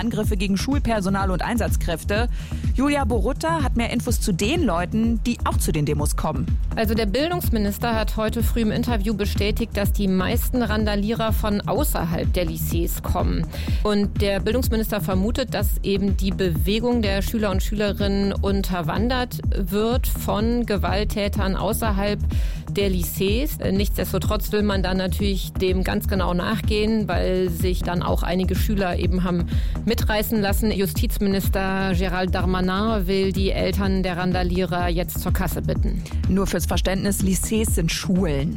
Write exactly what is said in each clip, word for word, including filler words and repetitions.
Angriffe gegen Schulpersonal und Einsatzkräfte. Julia Borutta hat mehr Infos zu den Leuten, die auch zu den Demos kommen. Also der Bildungsminister hat heute früh im Interview bestätigt, dass die meisten Randalierer von außerhalb der Lycées kommen. Und der Bildungsminister vermutet, dass eben die Bewegung der Schüler und Schülerinnen unterwandert wird von Gewalttätern außerhalb der Lycées. Nichtsdestotrotz will man dann natürlich dem ganz genau nachgehen, weil sich dann auch einige Schüler eben haben mitreißen lassen. Justizminister Gérald Darmanin will die Eltern der Randalierer jetzt zur Kasse bitten. Nur fürs Verständnis, Lycées sind Schulen.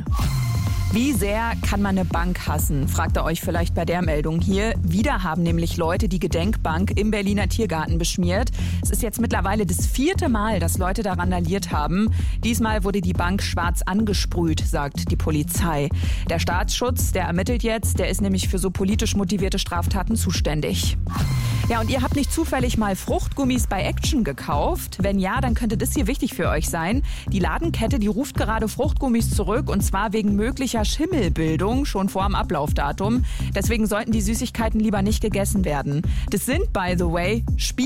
Wie sehr kann man eine Bank hassen, fragt ihr euch vielleicht bei der Meldung hier. Wieder haben nämlich Leute die Gedenkbank im Berliner Tiergarten beschmiert. Es ist jetzt mittlerweile das vierte Mal, dass Leute da randaliert haben. Diesmal wurde die Bank schwarz angesprüht, sagt die Polizei. Der Staatsschutz, der ermittelt jetzt, der ist nämlich für so politisch motivierte Straftaten zuständig. Ja, und ihr habt nicht zufällig mal Fruchtgummis bei Action gekauft? Wenn ja, dann könnte das hier wichtig für euch sein. Die Ladenkette, die ruft gerade Fruchtgummis zurück und zwar wegen möglicher Schimmelbildung schon vor dem Ablaufdatum. Deswegen sollten die Süßigkeiten lieber nicht gegessen werden. Das sind, by the way,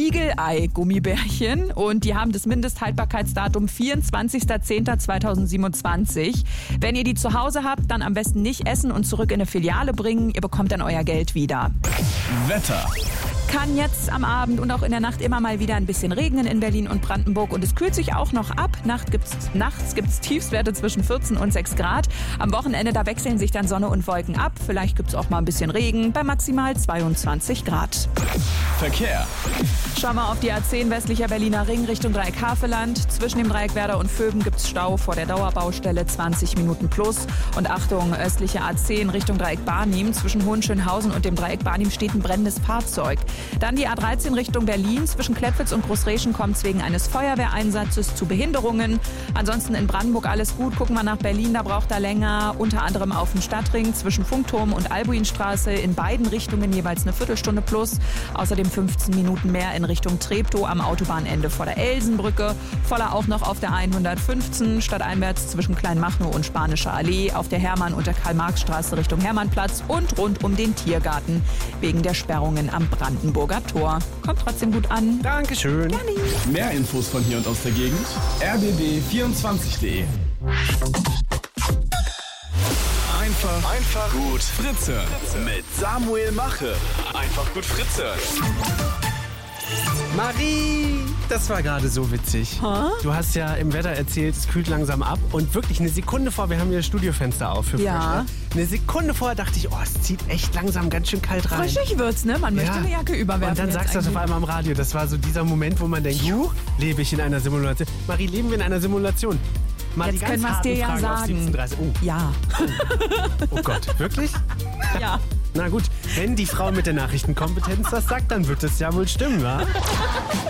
Spiegelei-Gummibärchen und die haben das Mindesthaltbarkeitsdatum vierundzwanzigster zehnter zweitausendsiebenundzwanzig. Wenn ihr die zu Hause habt, dann am besten nicht essen und zurück in eine Filiale bringen. Ihr bekommt dann euer Geld wieder. Wetter. Kann jetzt am Abend und auch in der Nacht immer mal wieder ein bisschen regnen in Berlin und Brandenburg und es kühlt sich auch noch ab. Nacht gibt's, nachts gibt es Tiefstwerte zwischen vierzehn und sechs Grad. Am Wochenende, da wechseln sich dann Sonne und Wolken ab. Vielleicht gibt es auch mal ein bisschen Regen bei maximal zweiundzwanzig Grad. Verkehr. Schauen wir auf die A zehn westlicher Berliner Ring Richtung Dreieck Havelland. Zwischen dem Dreieck Werder und Vöben gibt es Stau vor der Dauerbaustelle, zwanzig Minuten plus. Und Achtung, östliche A zehn Richtung Dreieck Barnim. Zwischen Hohenschönhausen und dem Dreieck Barnim steht ein brennendes Fahrzeug. Dann die A dreizehn Richtung Berlin. Zwischen Klettwitz und Großreschen kommt es wegen eines Feuerwehreinsatzes zu Behinderungen. Ansonsten in Brandenburg alles gut. Gucken wir nach Berlin, da braucht er länger. Unter anderem auf dem Stadtring zwischen Funkturm und Albuinstraße. In beiden Richtungen jeweils eine Viertelstunde plus. Außerdem fünfzehn Minuten mehr in Richtung Treptow am Autobahnende vor der Elsenbrücke. Voller auch noch auf der hundertfünfzehn stadteinwärts zwischen Kleinmachnow und Spanischer Allee. Auf der Hermann- und der Karl-Marx-Straße Richtung Hermannplatz. Und rund um den Tiergarten wegen der Sperrungen am Brandenburger Tor. Kommt trotzdem gut an. Dankeschön. Gerne. Mehr Infos von hier und aus der Gegend. r b b vierundzwanzig punkt de. Einfach, einfach gut Fritze. Mit Samuel Mache. Einfach gut Fritze. Marie, das war gerade so witzig. Huh? Du hast ja im Wetter erzählt, es kühlt langsam ab. Und wirklich eine Sekunde vor, wir haben hier das Studiofenster auf für Ja. Frisch, ne? Eine Sekunde vorher dachte ich, oh, es zieht echt langsam ganz schön kalt rein. Frischig wird's, ne? Man möchte Ja. eine Jacke überwerfen. Und dann jetzt sagst du das auf eigentlich. einmal am Radio. Das war so dieser Moment, wo man denkt, huch, lebe ich in einer Simulation. Marie, leben wir in einer Simulation? Mal Jetzt die können ganz wir's dir harten ja Fragen auf sagen. siebzehn Uhr dreißig. Oh, Ja. oh Gott, wirklich? Ja. Na gut, wenn die Frau mit der Nachrichtenkompetenz das sagt, dann wird es ja wohl stimmen, wa?